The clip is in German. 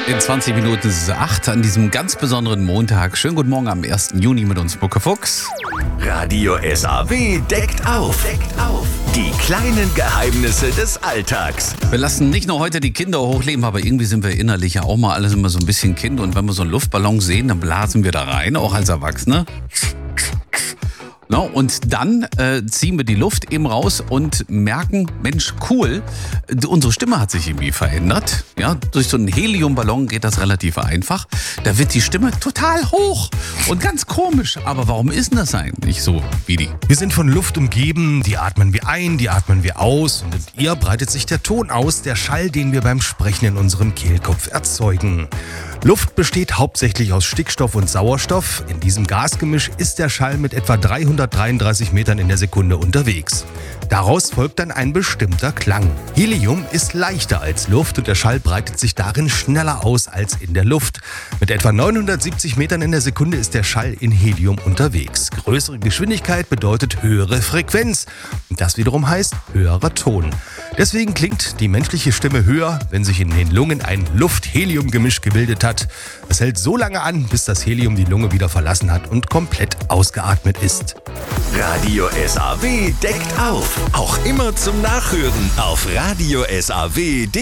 In 20 Minuten ist es 8 an diesem ganz besonderen Montag. Schönen guten Morgen am 1. Juni mit uns, Muckefuchs. Radio SAW deckt auf. Die kleinen Geheimnisse des Alltags. Wir lassen nicht nur heute die Kinder hochleben, aber irgendwie sind wir innerlich ja auch mal alles immer so ein bisschen Kind. Und wenn wir so einen Luftballon sehen, dann blasen wir da rein, auch als Erwachsene. No, und dann ziehen wir die Luft eben raus und merken, Mensch, cool, unsere Stimme hat sich irgendwie verändert. Ja, durch so einen Heliumballon geht das relativ einfach. Da wird die Stimme total hoch und ganz komisch. Aber warum ist denn das eigentlich so, Vidi? Wir sind von Luft umgeben, die atmen wir ein, die atmen wir aus. Und in ihr breitet sich der Ton aus, der Schall, den wir beim Sprechen in unserem Kehlkopf erzeugen. Luft besteht hauptsächlich aus Stickstoff und Sauerstoff. In diesem Gasgemisch ist der Schall mit etwa 333 Metern in der Sekunde unterwegs. Daraus folgt dann ein bestimmter Klang. Helium ist leichter als Luft und der Schall breitet sich darin schneller aus als in der Luft. Mit etwa 970 Metern in der Sekunde ist der Schall in Helium unterwegs. Größere Geschwindigkeit bedeutet höhere Frequenz. Und das wiederum heißt höherer Ton. Deswegen klingt die menschliche Stimme höher, wenn sich in den Lungen ein Luft-Helium-Gemisch gebildet hat. Es hält so lange an, bis das Helium die Lunge wieder verlassen hat und komplett ausgeatmet ist. Radio SAW deckt auf. Auch immer zum Nachhören auf radiosaw.de.